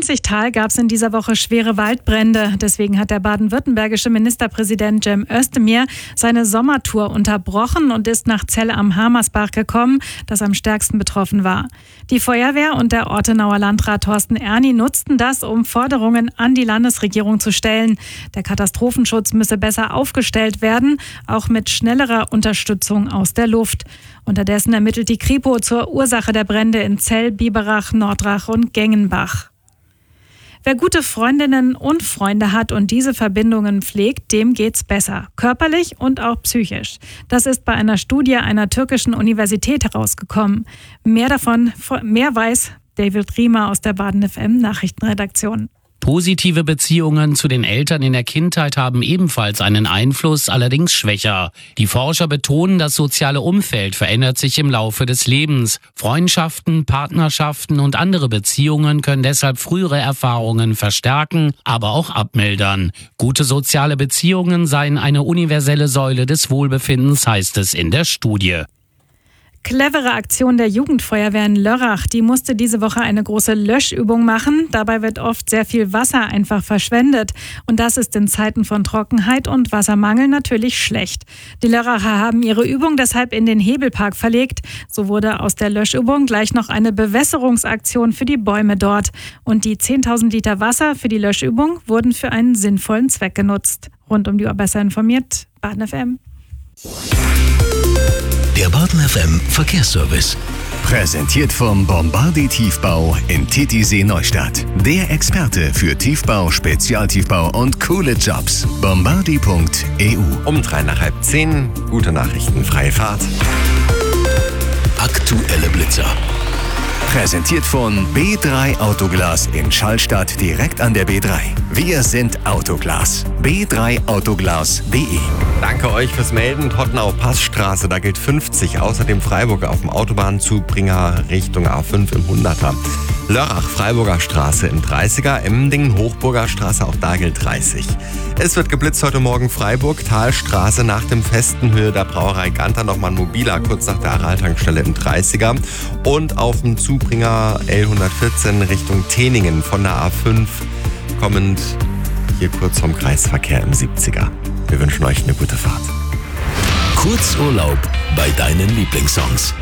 Kinzigtal gab es in dieser Woche schwere Waldbrände. Deswegen hat der baden-württembergische Ministerpräsident Cem Özdemir seine Sommertour unterbrochen und ist nach Zell am Hamersbach gekommen, das am stärksten betroffen war. Die Feuerwehr und der Ortenauer Landrat Thorsten Erni nutzten das, um Forderungen an die Landesregierung zu stellen. Der Katastrophenschutz müsse besser aufgestellt werden, auch mit schnellerer Unterstützung aus der Luft. Unterdessen ermittelt die Kripo zur Ursache der Brände in Zell, Biberach, Nordrach und Gengenbach. Wer gute Freundinnen und Freunde hat und diese Verbindungen pflegt, dem geht's besser, körperlich und auch psychisch. Das ist bei einer Studie einer türkischen Universität herausgekommen. Mehr weiß David Riemer aus der Baden FM Nachrichtenredaktion. Positive Beziehungen zu den Eltern in der Kindheit haben ebenfalls einen Einfluss, allerdings schwächer. Die Forscher betonen, das soziale Umfeld verändert sich im Laufe des Lebens. Freundschaften, Partnerschaften und andere Beziehungen können deshalb frühere Erfahrungen verstärken, aber auch abmildern. Gute soziale Beziehungen seien eine universelle Säule des Wohlbefindens, heißt es in der Studie. Clevere Aktion der Jugendfeuerwehr in Lörrach. Die musste diese Woche eine große Löschübung machen. Dabei wird oft sehr viel Wasser einfach verschwendet. Und das ist in Zeiten von Trockenheit und Wassermangel natürlich schlecht. Die Lörracher haben ihre Übung deshalb in den Hebelpark verlegt. So wurde aus der Löschübung gleich noch eine Bewässerungsaktion für die Bäume dort. Und die 10.000 Liter Wasser für die Löschübung wurden für einen sinnvollen Zweck genutzt. Rund um die Uhr besser informiert, Baden FM. Der Baden FM Verkehrsservice. Präsentiert vom Bombardi Tiefbau in Titisee Neustadt. Der Experte für Tiefbau, Spezialtiefbau und coole Jobs. Bombardi.eu. Um 9:30, gute Nachrichten, freie Fahrt. Aktuelle Blitzer. Präsentiert von B3 Autoglas in Schallstadt direkt an der B3. Wir sind Autoglas. b3autoglas.de. Danke euch fürs Melden. Tottenau Passstraße, da gilt 50. Außerdem Freiburg auf dem Autobahnzubringer Richtung A5 im 100er. Lörrach, Freiburger Straße im 30er. Emdingen, Hochburger Straße, auch da gilt 30. Es wird geblitzt heute Morgen Freiburg, Talstraße nach dem Festen, Höhe der Brauerei Ganter, nochmal ein mobiler, kurz nach der Aral-Tankstelle im 30er. Und auf dem Zubringer L114 Richtung Teningen von der A5 kommend hier kurz vom Kreisverkehr im 70er. Wir wünschen euch eine gute Fahrt. Kurzurlaub bei deinen Lieblingssongs.